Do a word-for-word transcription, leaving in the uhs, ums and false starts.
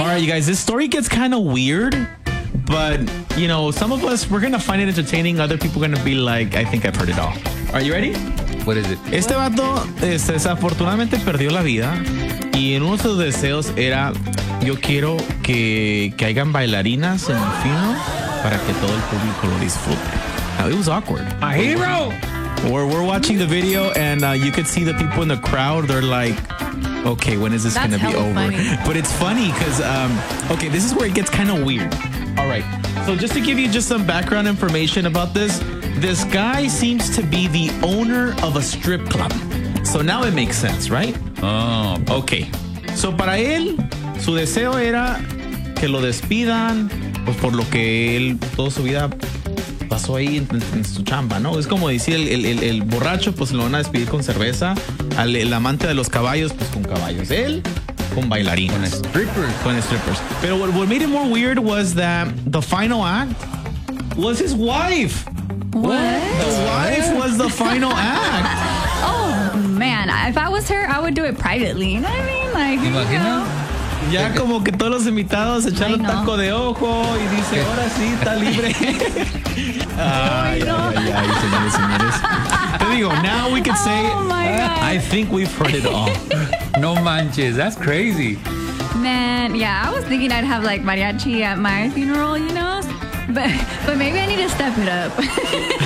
All right, you guys, this story gets kind of weird, but, you know, some of us, we're going to find it entertaining. Other people are going to be like, I think I've heard it all. Are you ready? What is it? Este vato este, desafortunadamente perdió la vida y en uno de sus deseos era, yo quiero que, que hayan bailarinas en el fino para que todo el público lo disfrute. Now, it was awkward. A hero! We're, we're watching the video and uh, you could see the people in the crowd. They're like, okay, when is this going to be over? Funny. But it's funny because, um, okay, this is where it gets kind of weird. All right. So just to give you just some background information about this, this guy seems to be the owner of a strip club. So now it makes sense, right? Oh. Okay. So para él, su deseo era que lo despidan pues por lo que él toda su vida pasó ahí en, en su chamba, ¿no? Es como decir, el, el, el, el borracho pues lo van a despedir con cerveza, al el amante de los caballos pues con caballos, él con bailarinas. Con strippers. Con strippers. Pero what, what made it more weird was that the final act was his wife. What? The wife was the final act. Oh, man. If I was her, I would do it privately. You know what I mean? Like, you Imagina. know. Ya como que todos los invitados echaron Ay, no. taco de ojo y dice, ahora sí, está libre. Ay, Ay, no. ay, ay, señores, señores. Te digo, now we can say, Oh, my God. I think we've heard it all. No manches. That's crazy. Man, yeah, I was thinking I'd have like mariachi at my funeral, you know? But, but maybe I need to step it up.